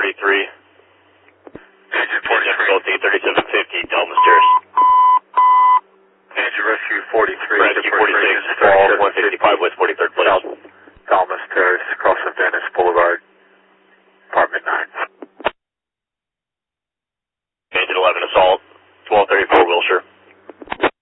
43. Engine 43. Difficulty 3750, Delmas Terrace. Engine Rescue 43. Rescue 46, fall 155